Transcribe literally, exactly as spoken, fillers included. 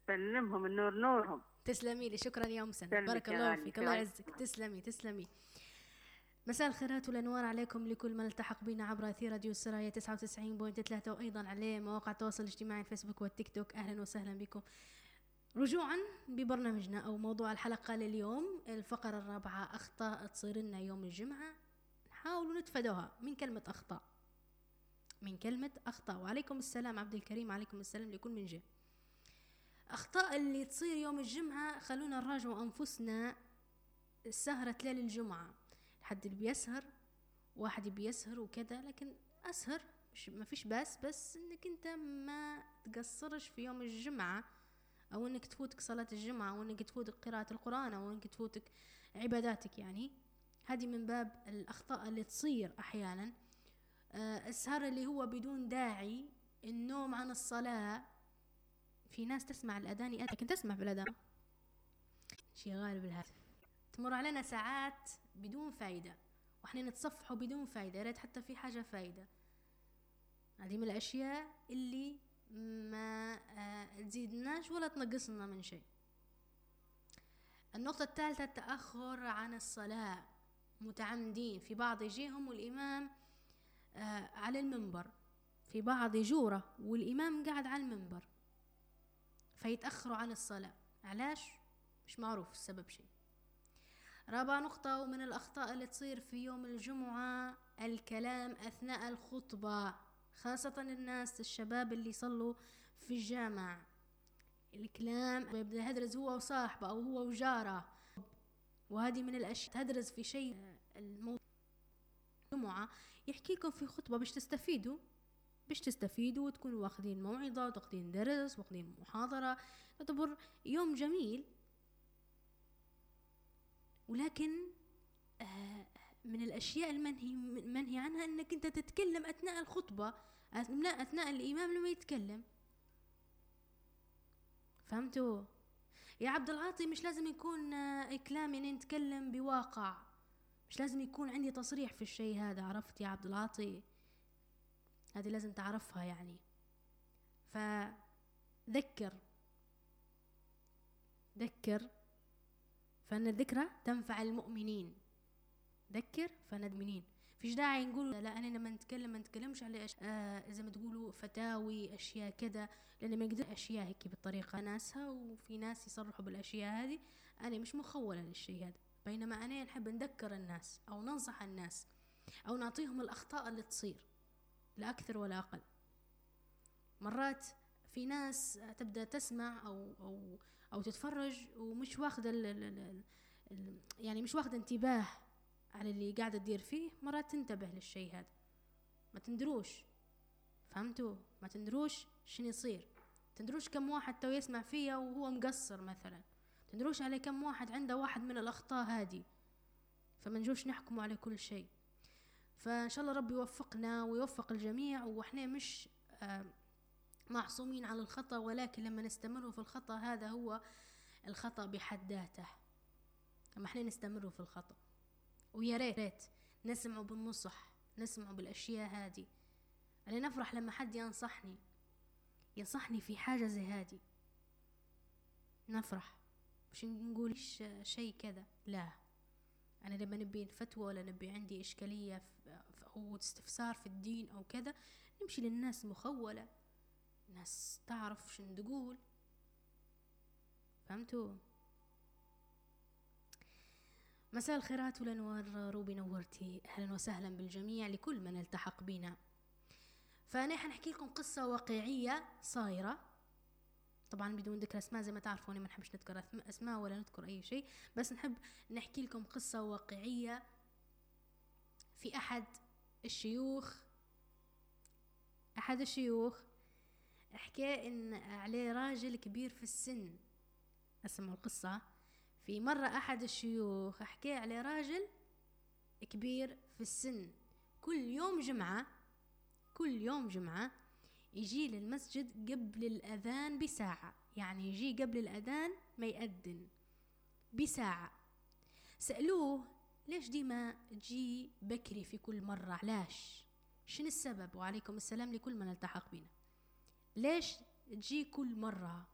سلمهم النور نورهم. تسلمي لي، شكرا يا ام سند، سلمك بارك يا الله غالي. فيك، الله يعزك، تسلمي تسلمي. مساء الخيرات والانوار عليكم لكل من التحق بنا عبر اثير راديو السرايا تسعة وتسعين فاصلة ثلاثة، وايضا عليه مواقع التواصل الاجتماعي الفيسبوك والتيك توك. اهلا وسهلا بكم رجوعا ببرنامجنا او موضوع الحلقه لليوم، الفقره الرابعه، اخطاء تصير لنا يوم الجمعه نحاول نتفادوها. من كلمه اخطاء، من كلمه اخطاء. وعليكم السلام عبد الكريم، عليكم السلام لكل من جه. اخطاء اللي تصير يوم الجمعه، خلونا نراجعوا انفسنا. سهره ليل الجمعه، حد اللي بيسهر، واحد بيسهر وكذا، لكن اسهر مش ما فيش باس، بس انك انت ما تقصرش في يوم الجمعه، او انك تفوتك صلاة الجمعة، او انك تفوتك قراءة القرآن، او انك تفوتك عباداتك. يعني هذه من باب الاخطاء اللي تصير احيانا. آه السهر اللي هو بدون داعي، النوم عن الصلاة. في ناس تسمع الاذان، لكن تسمع بالاذان شي غالب الهاتف. تمر علينا ساعات بدون فايدة، واحنا نتصفحوا بدون فايدة، يا ريت حتى في حاجة فايدة. هذه من الاشياء اللي ما آه تزيدناش ولا تنقصنا من شيء. النقطة الثالثة، التأخر عن الصلاة متعمدين. في بعض يجيهم والإمام آه على المنبر، في بعض يجوره والإمام قاعد على المنبر فيتأخروا عن الصلاة. علاش؟ مش معروف السبب شيء. رابع نقطة ومن الأخطاء اللي تصير في يوم الجمعة، الكلام أثناء الخطبة، خاصة الناس الشباب اللي يصلوا في الجامع. الكلام يبدأ يهدرز هو وصاحبه أو هو وجاره، وهذه من الأشياء. تهدرز في شيء الموضوع الجمعة يحكي لكم في خطبة باش تستفيدوا، باش تستفيدوا وتكونوا واخدين موعظة وتاخدين درس واخدين محاضرة، يعتبر يوم جميل. ولكن آه من الأشياء المنهي منهي عنها أنك أنت تتكلم أثناء الخطبة، أثناء الإمام لما يتكلم. فهمتوا يا عبد العاطي؟ مش لازم يكون آه كلامي أن نتكلم بواقع، مش لازم يكون عندي تصريح في الشيء هذا. عرفت يا عبد العاطي؟ هذه لازم تعرفها يعني. فذكر ذكر فإن الذكرى تنفع المؤمنين. ذكر فإن المؤمنين. فيش داعي نقول لا أنا لما نتكلم ما نتكلمش على أش... آه زي ما تقولوا فتاوي أشياء كذا، لأن ما يقدر أشياء هيك بالطريقة ناسها، وفي ناس يصرحوا بالأشياء هذه. أنا مش مخولة للشيء هذا، بينما أنا نحب نذكر الناس أو ننصح الناس أو نعطيهم الأخطاء اللي تصير، لا أكثر ولا أقل. مرات في ناس تبدأ تسمع أو أو أو تتفرج ومش واخدة ال ال ال يعني مش واخدة انتباه على اللي قاعدة تدير فيه. مرات تنتبه للشيء هذا، ما تندروش. فهمتوا؟ ما تندروش شنو يصير، تندروش كم واحد تو يسمع فيها وهو مقصر مثلا، تندروش على كم واحد عنده واحد من الأخطاء هذه. فما نجوش نحكموا على كل شيء. فإن شاء الله ربي يوفقنا ويوفق الجميع. وإحنا مش آه معصومين على الخطأ، ولكن لما نستمر في الخطأ هذا هو الخطأ بحد ذاته. لما احنا نستمر في الخطأ، ويا ريت نسمعوا بالنصح، نسمعوا بالأشياء هذه. أنا نفرح لما حد ينصحني ينصحني في حاجة زي هذه، نفرح. مش نقول شيء كذا، لا. أنا لما نبي فتوى ولا نبي عندي إشكالية أو استفسار في الدين أو كذا، نمشي للناس مخولة، ناس تعرف شن تقول. فهمتوا؟ مساء الخيرات والانوار، روبي نورتي، اهلا وسهلا بالجميع لكل من التحق بنا. فانا حنحكي لكم قصه واقعيه صايره، طبعا بدون ذكر اسماء، زي ما تعرفوا انا ما نحبش نذكر اسماء ولا نذكر اي شيء، بس نحب نحكي لكم قصه واقعيه. في احد الشيوخ احد الشيوخ حكى ان عليه راجل كبير في السن. اسمعوا القصه. في مرة أحد الشيوخ حكى على راجل كبير في السن، كل يوم جمعة كل يوم جمعة يجي للمسجد قبل الأذان بساعة، يعني يجي قبل الأذان ما يأذن بساعة. سألوه ليش ديما تجي بكري في كل مرة، علاش؟ شنو السبب؟ وعليكم السلام لكل من التحق بنا. ليش تجي كل مرة؟